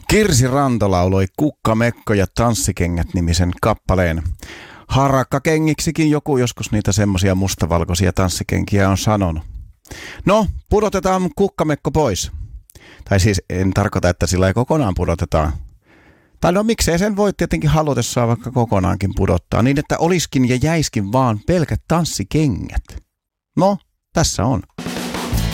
Kirsi Ranto lauloi Kukka, Mekko ja Tanssikengät -nimisen kappaleen. Harakkakengiksikin joku joskus niitä semmosia mustavalkoisia tanssikenkiä on sanonut. No, pudotetaan Kukkamekko pois. Tai siis en tarkoita, että sillä ei kokonaan pudotetaan. Tai no miksei sen voi tietenkin halutessaan vaikka kokonaankin pudottaa, niin että oliskin ja jäiskin vaan pelkät tanssikengät. No, tässä on.